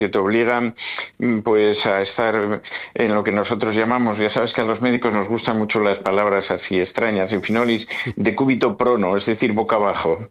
que te obligan pues a estar en lo que nosotros llamamos, ya sabes que a los médicos nos gustan mucho las palabras así extrañas, en finolis decúbito prono, es decir, boca abajo.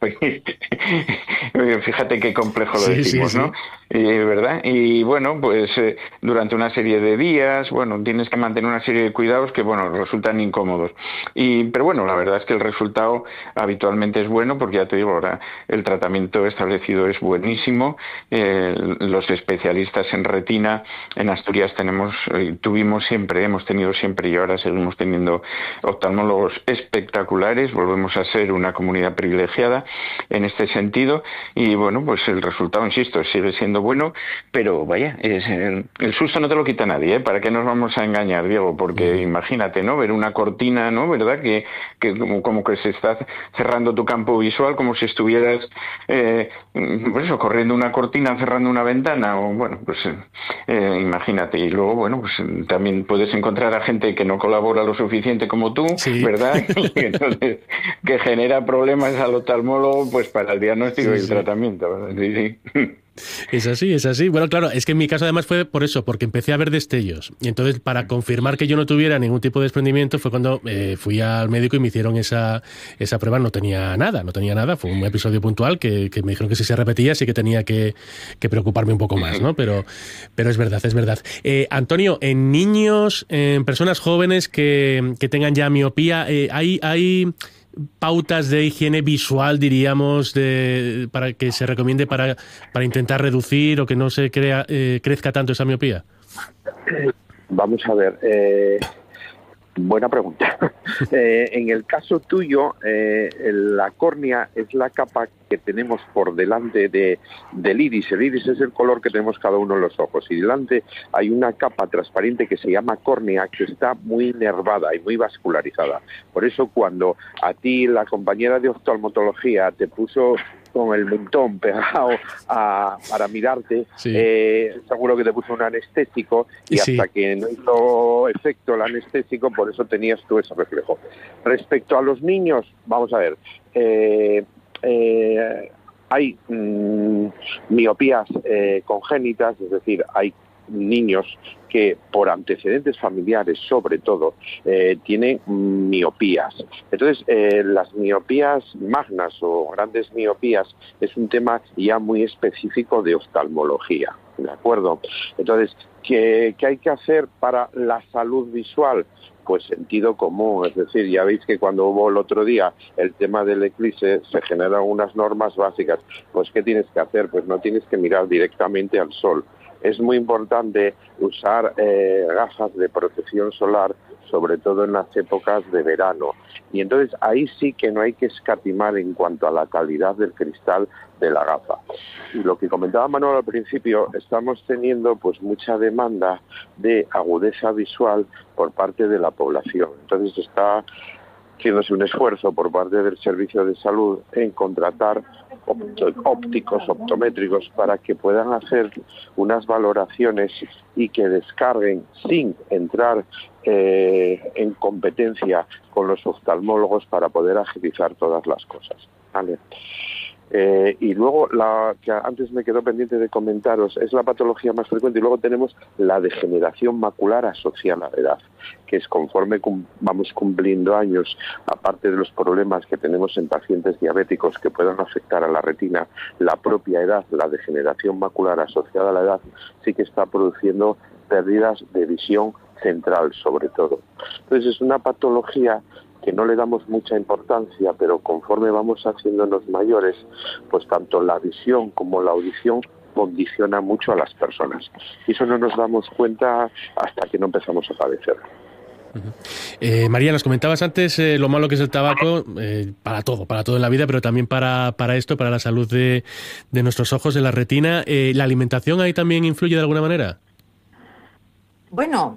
Fíjate qué complejo lo Sí, sí, decimos, ¿no? sí. ¿Verdad? Y bueno, pues durante una serie de días, bueno, tienes que mantener una serie de cuidados que, bueno, resultan incómodos. Pero bueno, la verdad es que el resultado habitualmente es bueno, porque ya te digo, ahora el tratamiento establecido es buenísimo. Los especialistas en retina en Asturias tuvimos siempre, hemos tenido siempre y ahora seguimos teniendo oftalmólogos espectaculares. Volvemos a ser una comunidad privilegiada en este sentido y bueno, pues el resultado, insisto, sigue siendo bueno, pero vaya, el susto no te lo quita nadie, ¿eh? ¿Para qué nos vamos a engañar, Diego? Porque imagínate, ¿no? Ver una cortina, ¿no? ¿Verdad? Que como que se está cerrando tu campo visual, como si estuvieras pues eso, corriendo una cortina, cerrando una ventana, o bueno, pues imagínate. Y luego, bueno, pues también puedes encontrar a gente que no colabora lo suficiente como tú, Sí, ¿verdad? Y entonces, que genera problemas al oftalmólogo, pues para el diagnóstico sí, y el sí. tratamiento. Sí, sí. Es así, es así. Bueno, claro, es que en mi caso además fue por eso, porque empecé a ver destellos. Y entonces, para confirmar que yo no tuviera ningún tipo de desprendimiento, fue cuando fui al médico y me hicieron esa prueba. No tenía nada, no tenía nada. Fue un episodio puntual que me dijeron que si se repetía sí que tenía que preocuparme un poco más, ¿no? Pero es verdad, es verdad. Antonio, en niños, en personas jóvenes que tengan ya miopía, hay pautas de higiene visual, diríamos, para que se recomiende para intentar reducir o que no se crezca tanto esa miopía? Vamos a ver, buena pregunta. En el caso tuyo, la córnea es la capa que tenemos por delante del iris. El iris es el color que tenemos cada uno en los ojos. Y delante hay una capa transparente que se llama córnea, que está muy inervada y muy vascularizada. Por eso cuando a ti la compañera de oftalmología te puso con el mentón pegado para mirarte, Sí, seguro que te puso un anestésico y sí. hasta que no hizo efecto el anestésico, por eso tenías tú ese reflejo. Respecto a los niños, vamos a ver, hay miopías congénitas, es decir, hay niños que por antecedentes familiares, sobre todo, tienen miopías. Entonces, las miopías magnas o grandes miopías es un tema ya muy específico de oftalmología, ¿de acuerdo? Entonces, ¿qué hay que hacer para la salud visual? Pues sentido común, es decir, ya veis que cuando hubo el otro día el tema del eclipse se generan unas normas básicas. Pues ¿qué tienes que hacer? Pues no tienes que mirar directamente al sol. Es muy importante usar gafas de protección solar, sobre todo en las épocas de verano. Y entonces ahí sí que no hay que escatimar en cuanto a la calidad del cristal de la gafa. Y lo que comentaba Manuel al principio, estamos teniendo pues mucha demanda de agudeza visual por parte de la población. Entonces está haciéndose un esfuerzo por parte del Servicio de Salud en contratar ópticos, optométricos, para que puedan hacer unas valoraciones y que descarguen sin entrar en competencia con los oftalmólogos para poder agilizar todas las cosas, ¿vale? Y luego, la que antes me quedó pendiente de comentaros, es la patología más frecuente. Y luego tenemos la degeneración macular asociada a la edad, que es conforme vamos cumpliendo años, aparte de los problemas que tenemos en pacientes diabéticos que puedan afectar a la retina, la propia edad, la degeneración macular asociada a la edad, sí que está produciendo pérdidas de visión central, sobre todo. Entonces, es una patología que no le damos mucha importancia, pero conforme vamos haciéndonos mayores, pues tanto la visión como la audición condiciona mucho a las personas. Y eso no nos damos cuenta hasta que no empezamos a padecer. María, nos comentabas antes lo malo que es el tabaco para todo en la vida, pero también para esto, para la salud de nuestros ojos, de la retina. ¿La alimentación ahí también influye de alguna manera? Bueno,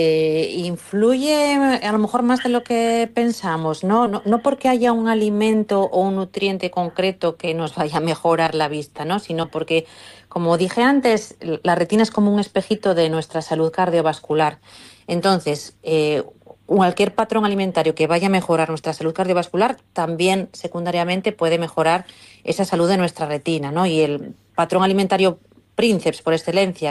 influye a lo mejor más de lo que pensamos, ¿no? No porque haya un alimento o un nutriente concreto que nos vaya a mejorar la vista, ¿no? Sino porque, como dije antes, la retina es como un espejito de nuestra salud cardiovascular. Entonces, cualquier patrón alimentario que vaya a mejorar nuestra salud cardiovascular también secundariamente puede mejorar esa salud de nuestra retina, ¿no? Y el patrón alimentario Princeps por excelencia,